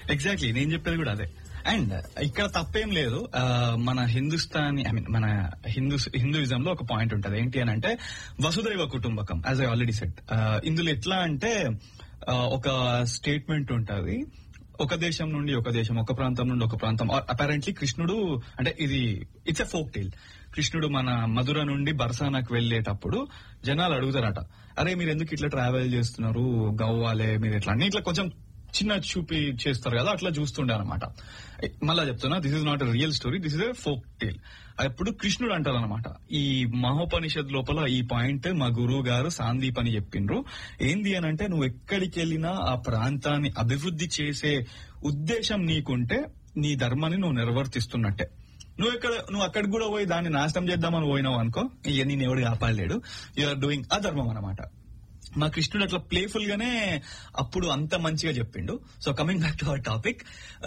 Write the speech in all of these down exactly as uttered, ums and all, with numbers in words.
Exactly నేను చెప్పేది కూడా అదే. అండ్ ఇక్కడ తప్పేం లేదు. మన హిందుస్థానీ ఐ మీన్ మన హిందూ హిందూయిజం లో ఒక పాయింట్ ఉంటది, ఏంటి అని అంటే వసుదైవ కుటుంబకం, యాజ్ ఐ ఆల్రెడీ సెట్. ఇందులో ఎట్లా అంటే ఒక స్టేట్మెంట్ ఉంటది, ఒక దేశం నుండి ఒక దేశం, ఒక ప్రాంతం నుండి ఒక ప్రాంతం. అపారెంట్లీ కృష్ణుడు అంటే ఇది ఇట్స్ ఎ ఫోక్ టేల్. కృష్ణుడు మన మధుర నుండి బర్సానాకు వెళ్లేటప్పుడు జనాలు అడుగుతారట, అరే మీరు ఎందుకు ఇట్లా ట్రావెల్ చేస్తున్నారు, గవ్వాలే మీరు ఎట్లా అని ఇట్లా కొంచెం చిన్న చూపి చేస్తారు కదా, అట్లా చూస్తుండే అనమాట. మళ్ళా చెప్తున్నా, this is not a real story, this is a folk టేల్. అప్పుడు కృష్ణుడు అంటారు అనమాట, ఈ మహోపనిషద్ లోపల ఈ పాయింట్ మా గురువు గారు సాందీప్ అని చెప్పిండ్రు. ఏంది అని అంటే, నువ్వు ఎక్కడికి వెళ్ళినా ఆ ప్రాంతాన్ని అభివృద్ధి చేసే ఉద్దేశం నీకుంటే నీ ధర్మాన్ని నువ్వు నిర్వర్తిస్తున్నట్టే. నువ్వు ఎక్కడ నువ్వు అక్కడికి కూడా పోయి దాన్ని నాశనం చేద్దామని పోయినావు అనుకో, ఇక నేను ఎవడు కాపాడలేడు, యూఆర్ డూయింగ్ అధర్మం అనమాట. మా కృష్ణుడు అట్లా ప్లేఫుల్ గానే అప్పుడు అంత మంచిగా చెప్పిండు. So coming back to our topic,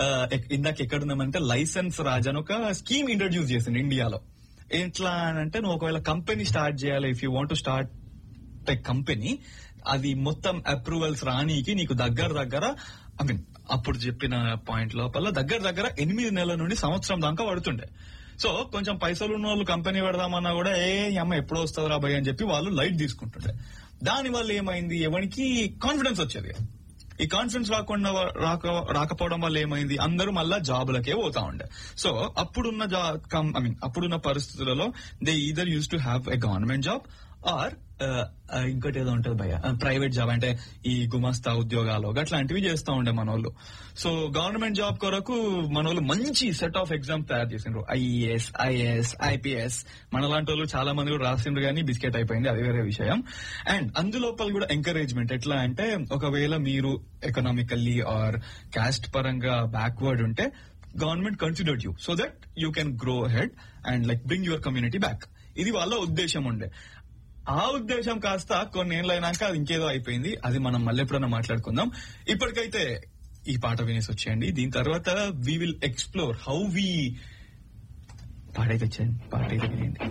ఇందాక ఎక్కడున్నామంటే లైసెన్స్ రాజ్ అని ఒక స్కీమ్ ఇంట్రడ్యూస్ చేసిండు ఇండియాలో. ఎట్లా అంటే, నువ్వు ఒకవేళ కంపెనీ స్టార్ట్ చేయాలి, if you want to start a company, అది మొత్తం అప్రూవల్స్ రానీకి నీకు దగ్గర దగ్గర ఐ మీన్ అప్పుడు చెప్పిన పాయింట్ లోపల దగ్గర దగ్గర ఎనిమిది నెలల నుండి సంవత్సరం దాకా పడుతుండే. సో కొంచెం పైసలు ఉన్న వాళ్ళు కంపెనీ పెడదామన్నా కూడా ఏ అమ్మ ఎప్పుడో వస్తుంది రా భయ్ అని చెప్పి వాళ్ళు లైట్ తీసుకుంటుండే. దాని వల్ల ఏమైంది, ఎవరికి కాన్ఫిడెన్స్ వచ్చేది. ఈ కాన్ఫిడెన్స్ రాకుండా రాక రాకపోవడం వల్ల ఏమైంది, అందరూ మళ్ళా జాబులకే పోతా ఉండే. సో అప్పుడున్న ఐ మీన్ అప్పుడున్న పరిస్థితులలో they either use to have a government job or ఇంకోటి ఏదో ఉంటది భయ ప్రైవేట్ జాబ్, అంటే ఈ గుమస్తా ఉద్యోగాలు అట్లాంటివి చేస్తా ఉండే మనోళ్ళు. సో గవర్నమెంట్ జాబ్ కొరకు మనోళ్ళు మంచి సెట్ ఆఫ్ ఎగ్జామ్ తయారు చేసిండ్రు, ఐఏఎస్, ఐఏఎస్, ఐపీఎస్. మనలాంటి వాళ్ళు చాలా మంది కూడా రాసిండ్రు కానీ బిస్కెట్ అయిపోయింది, అది వేరే విషయం. అండ్ అందులోపల కూడా ఎంకరేజ్మెంట్ ఎట్లా అంటే, ఒకవేళ మీరు ఎకనామికల్లీ ఆర్ కాస్ట్ పరంగా బ్యాక్వర్డ్ ఉంటే government considered you so that you can grow head and like bring your community back. ఇది వాళ్ళ ఉద్దేశం ఉండే. ఆ ఉద్దేశం కాస్త కొన్ని ఏళ్ళైనాక అది ఇంకేదో అయిపోయింది, అది మనం మళ్ళీ ఎప్పుడన్నా మాట్లాడుకుందాం. ఇప్పటికైతే ఈ పాట వినేసి వచ్చేయండి, దీని తర్వాత we will explore how we పాటైతే వచ్చేయండి పాట అయితే వినేయండి.